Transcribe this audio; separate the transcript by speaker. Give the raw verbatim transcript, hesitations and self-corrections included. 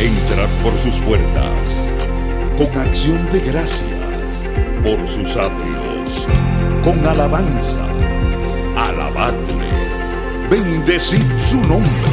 Speaker 1: Entrad por sus puertas con acción de gracias, por sus atrios con alabanza. Alabadle, bendecid su nombre.